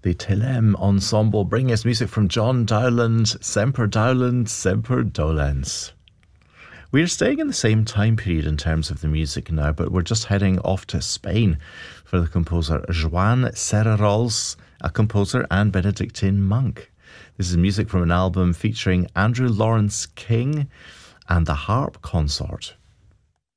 The Tilem Ensemble bringing us music from John Dowland, Semper Dolens. We're staying in the same time period in terms of the music now, but we're just heading off to Spain for the composer Joan Serrarols, a composer and Benedictine monk. This is music from an album featuring Andrew Lawrence King and the Harp Consort.